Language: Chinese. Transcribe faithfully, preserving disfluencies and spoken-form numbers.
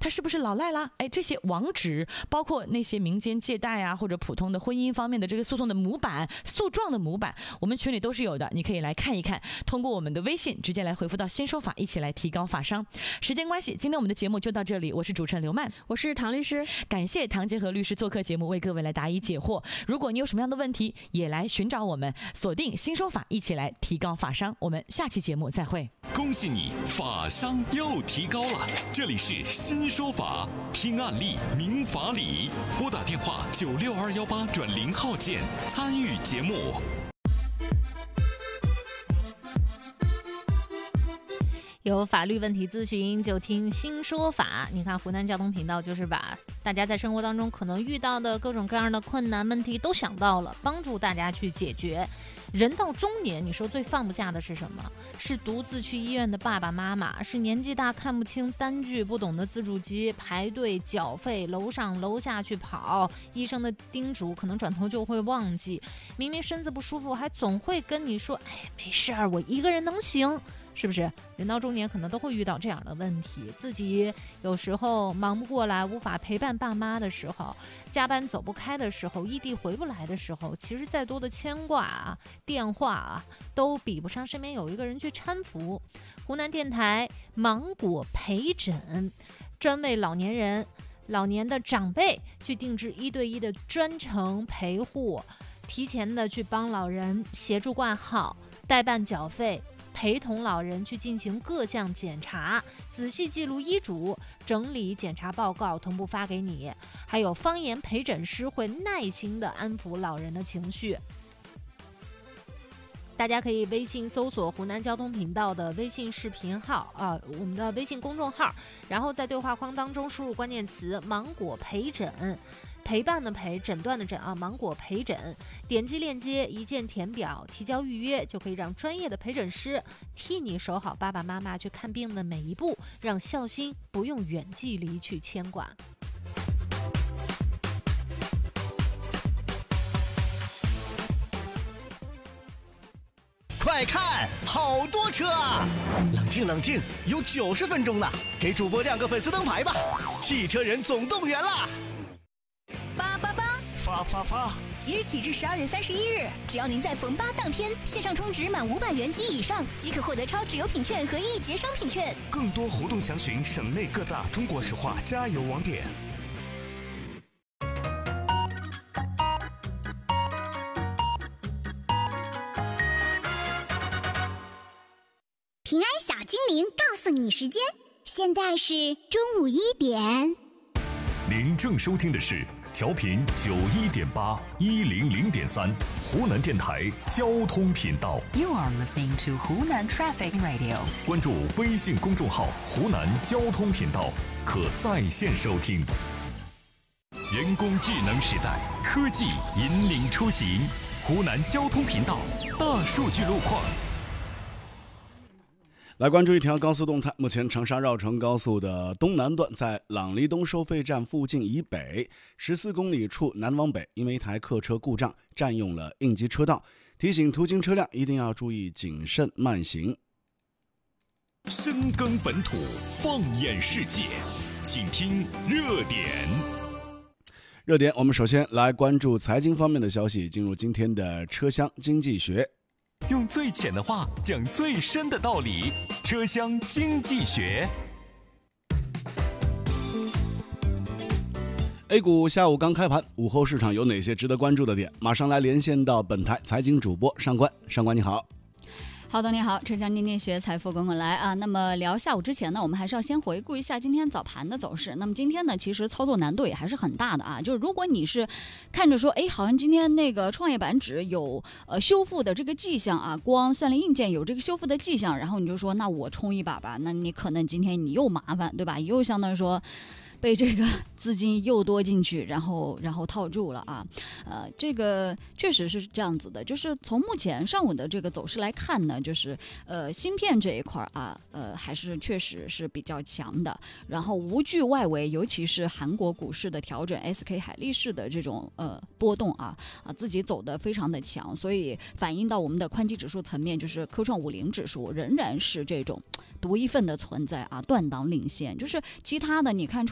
他是不是老赖啦？哎，这些网址，包括那些民间借贷啊，或者普通的婚姻方面的这个诉讼的模板、诉状的模板，我们群里都是有的，你可以来看一看。通过我们的微信直接来回复到新说法，一起来提高法商。时间关系，今天我们的节目就到这里，我是主持人刘曼， 我是唐律师， 感谢唐杰和律师做客节目，为各位来答疑解惑。如果你有什么样的问题，也来寻找我们，锁定新说法，一起来提高法商。我们下期节目再会。 恭喜你，法商又提高了。这里是新说法，听案例明法理，拨打电话九六二幺八转零号键参与节目。 有法律问题咨询就听新说法。你看湖南交通频道就是把大家在生活当中可能遇到的各种各样的困难问题都想到了，帮助大家去解决。人到中年，你说最放不下的是什么？是独自去医院的爸爸妈妈，是年纪大看不清单据不懂的自助机，排队缴费，楼上楼下去跑，医生的叮嘱可能转头就会忘记，明明身子不舒服还总会跟你说，哎，没事儿，我一个人能行。是不是人到中年可能都会遇到这样的问题，自己有时候忙不过来，无法陪伴爸妈的时候，加班走不开的时候，异地回不来的时候，其实再多的牵挂啊，电话啊，都比不上身边有一个人去搀扶。湖南电台芒果陪诊，专为老年人老年的长辈去定制一对一的专程陪护，提前的去帮老人协助挂号，代办缴费，陪同老人去进行各项检查，仔细记录医嘱，整理检查报告，同步发给你。还有方言陪诊师会耐心地安抚老人的情绪。大家可以微信搜索湖南交通频道的微信视频号啊，我们的微信公众号，然后在对话框当中输入关键词芒果陪诊，陪伴的陪，诊断的诊啊，芒果陪诊，点击链接，一键填表，提交预约，就可以让专业的陪诊师替你守好爸爸妈妈去看病的每一步，让孝心不用远距离去牵挂。 快看，好多车啊！冷静冷静，有九十分钟呢，给主播亮个粉丝灯牌吧！汽车人总动员啦！ 八八八， 发发发！ 即日起至十二月三十一日，只要您在逢八当天线上充值满五百元及以上，即可获得超值优品券和一节商品券。 更多活动详询省内各大中国石化加油网点。 平安小精灵告诉你时间，现在是中午一点。 您正收听的是调频九一点八一零零点三湖南电台交通频道。 You are listening to 湖南 Traffic Radio。 关注微信公众号湖南交通频道，可在线收听。人工智能时代，科技引领出行。湖南交通频道大数据路况。 来关注一条高速动态，目前长沙绕城高速的东南段在朗黎东收费站附近以北十四公里处南往北，因为一台客车故障占用了应急车道，提醒途经车辆一定要注意谨慎慢行。 深耕本土，放眼世界，请听热点。 热点，我们首先来关注财经方面的消息，进入今天的车厢经济学。 用最浅的话讲最深的道理，车厢经济学。 A 股下午刚开盘，午后市场有哪些值得关注的点？马上来连线到本台财经主播上官。上官你好。 好的，你好，车厢经济学，财富滚滚来啊！那么聊下午之前呢，我们还是要先回顾一下今天早盘的走势。那么今天呢，其实操作难度也还是很大的啊。就是如果你是看着说，哎，好像今天那个创业板指有呃修复的这个迹象啊，光算力硬件有这个修复的迹象，然后你就说，那我冲一把吧，那你可能今天你又麻烦，对吧？又相当于说被这个资金又多进去，然后然后套住了啊，呃，这个确实是这样子的。就是从目前上午的这个走势来看呢，就是呃芯片这一块啊，呃还是确实是比较强的。然后无惧外围，尤其是韩国股市的调整 ，S K 海力士的这种呃波动啊啊自己走得非常的强，所以反映到我们的宽基指数层面，就是科创五零指数仍然是这种独一份的存在啊，断档领先。就是其他的你看。